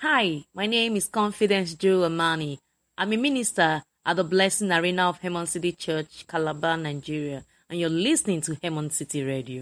Hi, my name is Confidence Joe Amani. I'm a minister at the Blessing Arena of Hemon City Church, Calabar, Nigeria, and you're listening to Hemon City Radio.